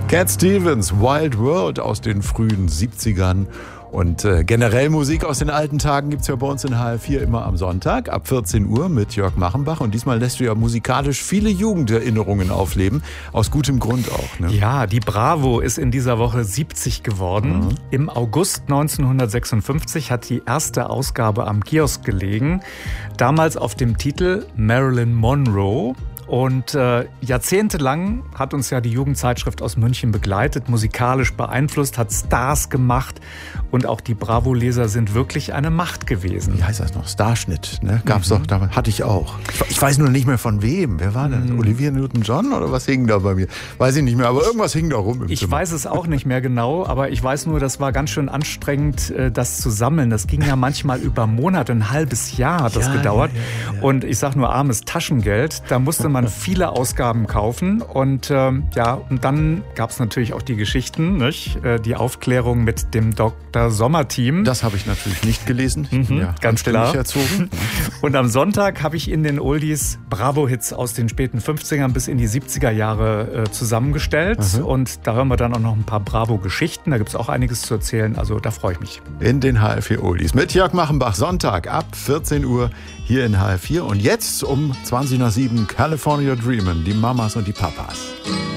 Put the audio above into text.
Cat Stevens, Wild World aus den frühen 70ern. Und generell Musik aus den alten Tagen gibt's ja bei uns in HR4 immer am Sonntag ab 14 Uhr mit Jörg Machenbach. Und diesmal lässt du ja musikalisch viele Jugenderinnerungen aufleben. Aus gutem Grund auch. Ne? Ja, die Bravo ist in dieser Woche 70 geworden. Mhm. Im August 1956 hat die erste Ausgabe am Kiosk gelegen. Damals auf dem Titel Marilyn Monroe. Und jahrzehntelang hat uns ja die Jugendzeitschrift aus München begleitet, musikalisch beeinflusst, hat Stars gemacht und auch die Bravo-Leser sind wirklich eine Macht gewesen. Wie heißt das noch? Starschnitt, ne? Gab's doch, hatte ich auch. Ich weiß nur nicht mehr von wem. Wer war denn? Olivia Newton-John oder was hing da bei mir? Weiß ich nicht mehr, aber irgendwas hing da rum im Ich Zimmer. weiß es auch nicht mehr genau, aber ich weiß nur, das war ganz schön anstrengend, das zu sammeln. Das ging ja manchmal über Monate, ein halbes Jahr hat das gedauert. Ja. Und ich sag nur armes Taschengeld, da musste man viele Ausgaben kaufen und und dann gab es natürlich auch die Geschichten, nicht? Die Aufklärung mit dem Dr. Sommer-Team. Das habe ich natürlich nicht gelesen. Ich bin ganz klar. Erzogen. Und am Sonntag habe ich in den Oldies Bravo-Hits aus den späten 50ern bis in die 70er Jahre zusammengestellt. Und da hören wir dann auch noch ein paar Bravo-Geschichten. Da gibt es auch einiges zu erzählen, also da freue ich mich. In den HR4 Oldies mit Jörg Machenbach, Sonntag ab 14 Uhr hier in HR4. Und jetzt um 20 nach 7 California Dreamin', die Mamas und die Papas.